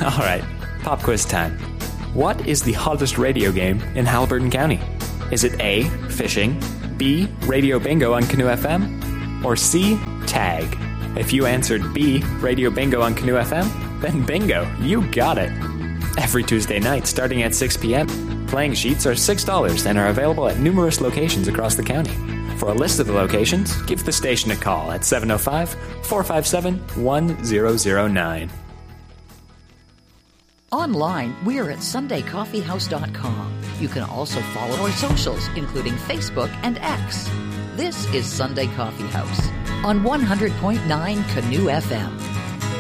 All right, pop quiz time. What is the hottest radio game in Haliburton County? Is it A, fishing, B, radio bingo on Canoe FM, or C, tag? If you answered B, radio bingo on Canoe FM, then bingo, you got it. Every Tuesday night starting at 6 p.m., playing sheets are $6 and are available at numerous locations across the county. For a list of the locations, give the station a call at 705-457-1009. Online, we're at SundayCoffeehouse.com. You can also follow our socials, including Facebook and X. This is Sunday Coffee House on 100.9 Canoe FM.